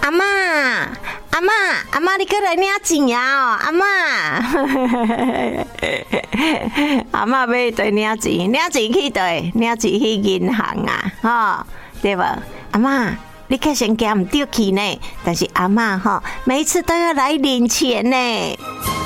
阿嬷，你过来领钱啊！阿嬷，阿嬷要对领钱去对，领钱去银行啊，吼，对无？阿嬷，你可先惊唔对去呢，但是阿嬷吼，每一次都要来领钱呢。